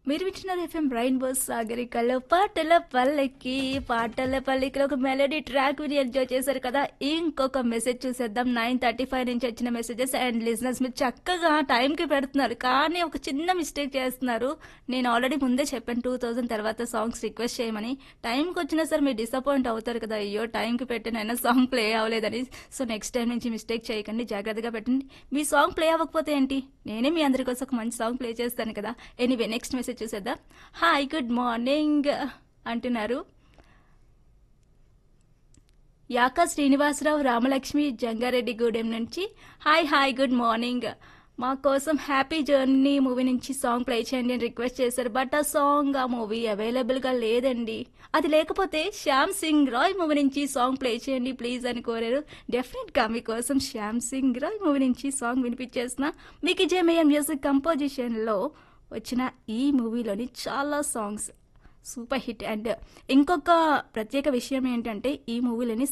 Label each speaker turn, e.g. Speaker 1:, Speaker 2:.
Speaker 1: మీరు వింటున్నారు FM rainbow సాగరికలో పాటల పల్లెకి ఒక మెలడీ ట్రాక్ విని ఎంజాయ్ చేశారు కదా. ఇంకొక మెసేజ్ చూసేద్దాం. 9:35 నుంచి వచ్చిన మెసేజెస్ అండ్ లిజనర్స్ మీరు చక్కగా టైంకి పెడుతున్నారు, కానీ ఒక చిన్న మిస్టేక్ చేస్తున్నారు. నేను ఆల్రెడీ ముందే చెప్పాను 2000 తర్వాత సాంగ్స్ రిక్వెస్ట్ చేయమని. టైంకి వచ్చినా సరే మీరు డిసప్పాయింట్ అవుతారు కదా, అయ్యో టైంకి పెట్టినైనా సాంగ్ ప్లే అవ్వలేదని. సో నెక్స్ట్ టైం నుంచి మిస్టేక్ చేయకండి, జాగ్రత్తగా పెట్టండి. మీ సాంగ్ ప్లే అవ్వకపోతే ఏంటి, నేనే మీ అందరి కోసం ఒక మంచి సాంగ్ ప్లే చేస్తాను కదా. ఎనీవే నెక్స్ట్ మెసేజ్ చూసేద్దాం. హాయ్ గుడ్ మార్నింగ్ అంటున్నారు యాకా శ్రీనివాసరావు రామలక్ష్మి జంగారెడ్డిగూడెం నుంచి. Hi hi good morning. మా కోసం హ్యాపీ జర్నీ మూవీ నుంచి సాంగ్ ప్లే చేయండి అని రిక్వెస్ట్ చేశారు. బట్ ఆ మూవీ అవైలబుల్గా లేదండి. అది లేకపోతే శ్యామ్ సింగ్ రాయ్ మూవీ నుంచి సాంగ్ ప్లే చేయండి ప్లీజ్ అని కోరారు. డెఫినెట్గా మీకోసం శ్యామ్ సింగ్ రాయ్ మూవీ నుంచి సాంగ్ వినిపించేసిన మీకు జేమేఎం మ్యూజిక్ కంపోజిషన్లో వచ్చిన ఈ మూవీలోని చాలా సాంగ్స్ సూపర్ హిట్. అండ్ ఇంకొక ప్రత్యేక విషయం ఏంటంటే ఈ మూవీలోని